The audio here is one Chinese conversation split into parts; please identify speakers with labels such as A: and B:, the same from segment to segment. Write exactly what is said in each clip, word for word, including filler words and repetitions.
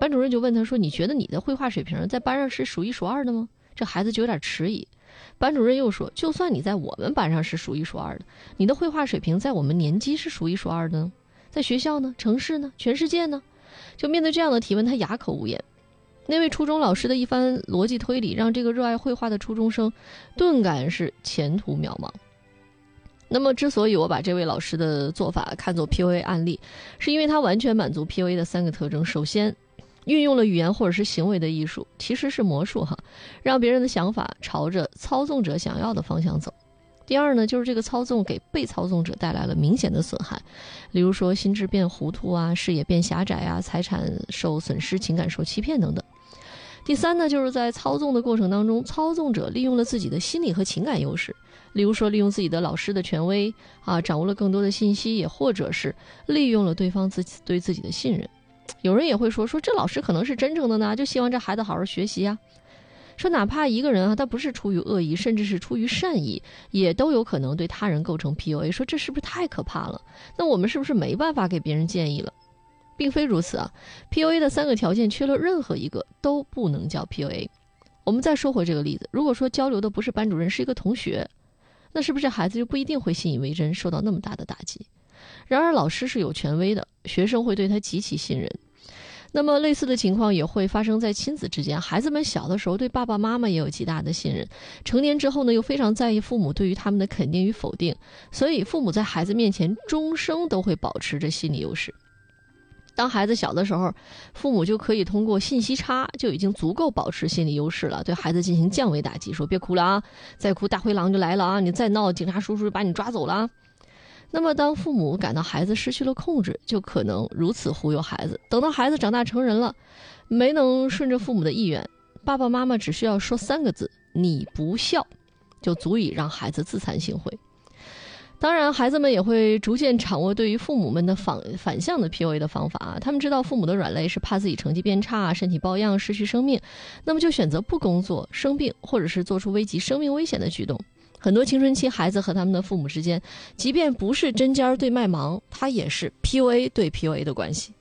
A: 班主任就问他说，你觉得你的绘画水平在班上是数一数二的吗？这孩子就有点迟疑。班主任又说，就算你在我们班上是数一数二的，你的绘画水平在我们年级是数一数二的呢？在学校呢？城市呢？全世界呢？就面对这样的提问，他哑口无言。那位初中老师的一番逻辑推理，让这个热爱绘画的初中生顿感是前途渺茫。那么之所以我把这位老师的做法看作 P U A 案例，是因为他完全满足 P U A 的三个特征。首先，运用了语言或者是行为的艺术，其实是魔术哈，让别人的想法朝着操纵者想要的方向走。第二呢，就是这个操纵给被操纵者带来了明显的损害，例如说心智变糊涂啊，视野变狭窄啊，财产受损失，情感受欺骗等等。第三呢，就是在操纵的过程当中，操纵者利用了自己的心理和情感优势，例如说利用自己的老师的权威啊，掌握了更多的信息，也或者是利用了对方自己对自己的信任。有人也会说说这老师可能是真诚的呢，就希望这孩子好好学习啊。说哪怕一个人啊，他不是出于恶意，甚至是出于善意，也都有可能对他人构成 P U A。 说这是不是太可怕了？那我们是不是没办法给别人建议了？并非如此啊 ，P U A 的三个条件缺了任何一个都不能叫 P U A。 我们再说回这个例子，如果说交流的不是班主任，是一个同学，那是不是孩子就不一定会信以为真，受到那么大的打击？然而老师是有权威的，学生会对他极其信任。那么类似的情况也会发生在亲子之间，孩子们小的时候对爸爸妈妈也有极大的信任，成年之后呢，又非常在意父母对于他们的肯定与否定，所以父母在孩子面前终生都会保持着心理优势。当孩子小的时候，父母就可以通过信息差就已经足够保持心理优势了，对孩子进行降维打击，说别哭了啊，再哭大灰狼就来了啊，你再闹警察叔叔就把你抓走了啊。那么当父母感到孩子失去了控制，就可能如此忽悠孩子，等到孩子长大成人了，没能顺着父母的意愿，爸爸妈妈只需要说三个字，你不孝，就足以让孩子自惭形秽。当然孩子们也会逐渐掌握对于父母们的反反向的 P U A 的方法啊，他们知道父母的软肋是怕自己成绩变差，身体抱恙，失去生命，那么就选择不工作，生病，或者是做出危及生命危险的举动。很多青春期孩子和他们的父母之间，即便不是针尖对麦芒，它也是 P U A 对 P U A 的关系。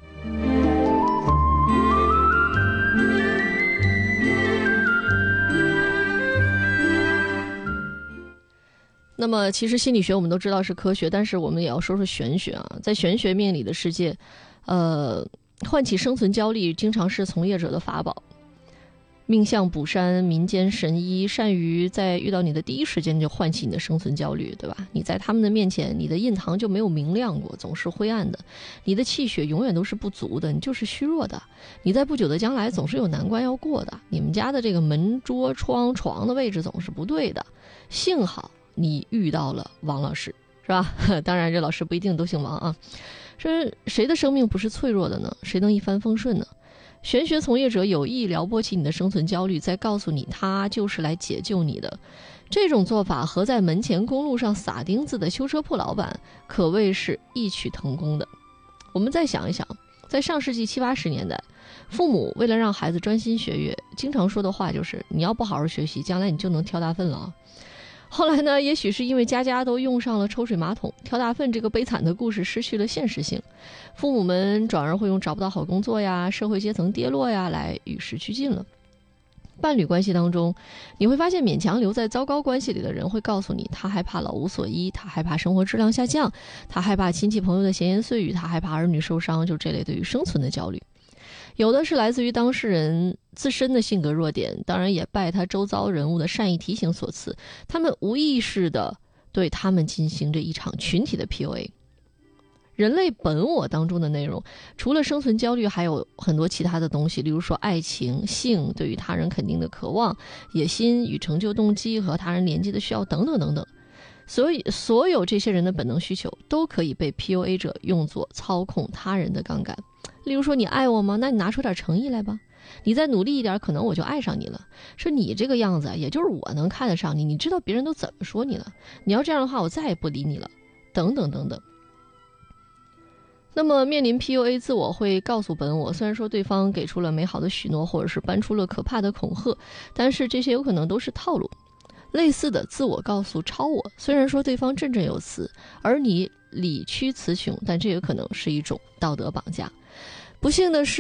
A: 那么其实心理学我们都知道是科学，但是我们也要说说玄学啊。在玄学面里的世界，呃，唤起生存焦虑经常是从业者的法宝。命相卜山，民间神医善于在遇到你的第一时间就唤起你的生存焦虑，对吧？你在他们的面前，你的印堂就没有明亮过，总是灰暗的，你的气血永远都是不足的，你就是虚弱的，你在不久的将来总是有难关要过的，你们家的这个门桌窗床的位置总是不对的，幸好你遇到了王老师，是吧？当然这老师不一定都姓王啊。说谁的生命不是脆弱的呢？谁能一帆风顺呢？玄学从业者有意撩拨起你的生存焦虑，再告诉你他就是来解救你的，这种做法和在门前公路上撒钉子的修车铺老板可谓是异曲同工的。我们再想一想，在上世纪七八十年代，父母为了让孩子专心学业，经常说的话就是你要不好好学习，将来你就能挑大粪了啊。后来呢，也许是因为家家都用上了抽水马桶，挑大粪这个悲惨的故事失去了现实性，父母们转而会用找不到好工作呀，社会阶层跌落呀来与时俱进了。伴侣关系当中，你会发现勉强留在糟糕关系里的人会告诉你，他害怕老无所依，他害怕生活质量下降，他害怕亲戚朋友的闲言碎语，他害怕儿女受伤，就这类对于生存的焦虑。有的是来自于当事人自身的性格弱点，当然也拜他周遭人物的善意提醒所赐，他们无意识地对他们进行着一场群体的 P U A。 人类本我当中的内容，除了生存焦虑，还有很多其他的东西，例如说爱情、性、对于他人肯定的渴望、野心与成就动机和他人连接的需要等等等等。所以所有这些人的本能需求都可以被 P U A 者用作操控他人的杠杆。例如说你爱我吗？那你拿出点诚意来吧，你再努力一点，可能我就爱上你了。说你这个样子也就是我能看得上你，你知道别人都怎么说你了，你要这样的话我再也不理你了，等等等等。那么面临 P U A， 自我会告诉本我，虽然说对方给出了美好的许诺，或者是搬出了可怕的恐吓，但是这些有可能都是套路。类似的自我告诉超我，虽然说对方振振有词，而你理屈词穷，但这也可能是一种道德绑架。不幸的是